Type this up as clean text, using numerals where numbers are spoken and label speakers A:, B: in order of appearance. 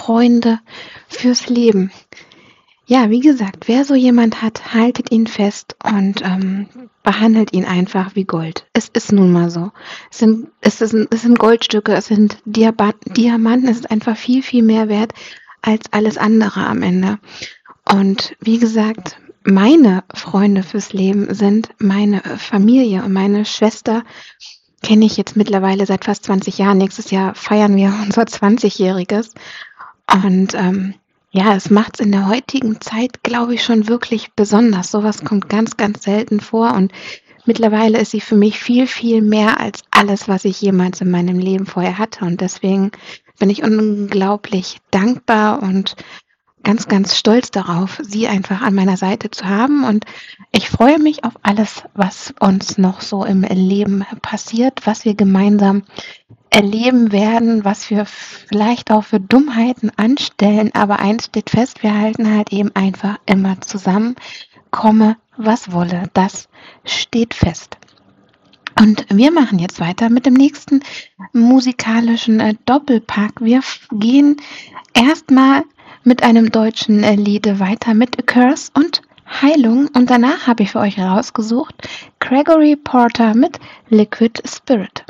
A: Freunde fürs Leben. Ja, wie gesagt, wer so jemand hat, haltet ihn fest und, behandelt ihn einfach wie Gold. Es ist nun mal so. Es sind Goldstücke, es sind Diamanten, es ist einfach viel, viel mehr wert als alles andere am Ende. Und wie gesagt, meine Freunde fürs Leben sind meine Familie und meine Schwester kenne ich jetzt mittlerweile seit fast 20 Jahren. Nächstes Jahr feiern wir unser 20-Jähriges. Und, ja, es macht's in der heutigen Zeit, glaube ich, schon wirklich besonders. So was kommt ganz, ganz selten vor und mittlerweile ist sie für mich viel, viel mehr als alles, was ich jemals in meinem Leben vorher hatte. Und deswegen bin ich unglaublich dankbar und ganz, ganz stolz darauf, sie einfach an meiner Seite zu haben. Und ich freue mich auf alles, was uns noch so im Leben passiert, was wir gemeinsam erleben werden, was wir vielleicht auch für Dummheiten anstellen. Aber eins steht fest, wir halten halt eben einfach immer zusammen, komme, was wolle. Das steht fest. Und wir machen jetzt weiter mit dem nächsten musikalischen Doppelpack. Wir gehen erstmal mit einem deutschen Lied weiter mit A Curse und Heilung. Und danach habe ich für euch rausgesucht Gregory Porter mit Liquid Spirit.